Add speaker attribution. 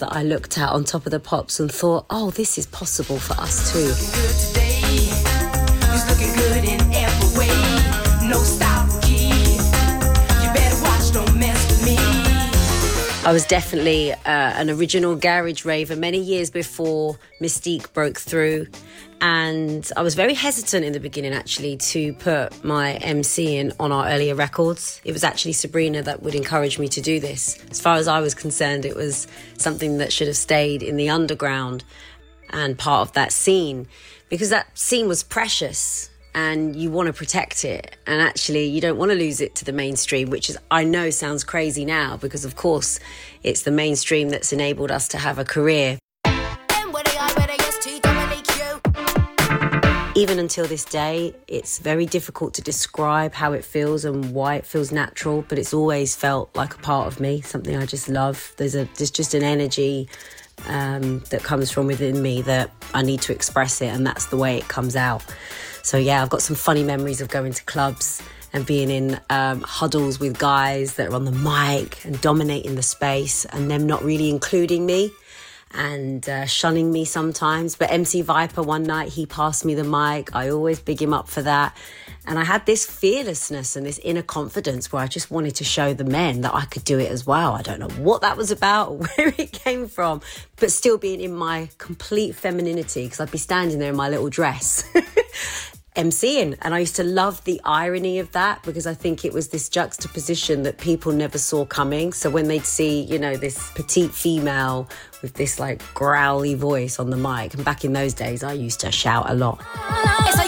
Speaker 1: that I looked at on Top of the Pops and thought, oh, this is possible for us too.
Speaker 2: He's looking good in every way. No style, kid. You better watch, don't mess with me.
Speaker 1: I was definitely an original garage raver many years before Mystique broke through. And I was very hesitant in the beginning, actually, to put my MC in on our earlier records. It was actually Sabrina that would encourage me to do this. As far as I was concerned, it was something that should have stayed in the underground and part of that scene, because that scene was precious and you want to protect it. And actually, you don't want to lose it to the mainstream, which is, I know sounds crazy now, because of course, it's the mainstream that's enabled us to have a career. Even until this day, it's very difficult to describe how it feels and why it feels natural, but it's always felt like a part of me, something I just love. There's just an energy that comes from within me that I need to express it, and that's the way it comes out. So yeah, I've got some funny memories of going to clubs and being in huddles with guys that are on the mic and dominating the space, and them not really including me and shunning me sometimes. But MC Viper, one night, he passed me the mic. I always big him up for that. And I had this fearlessness and this inner confidence where I just wanted to show the men that I could do it as well. I don't know what that was about or where it came from, but still being in my complete femininity, because I'd be standing there in my little dress MCing. And I used to love the irony of that, because I think it was this juxtaposition that people never saw coming. So when they'd see, you know, this petite female with this like growly voice on the mic, and back in those days I used to shout a lot.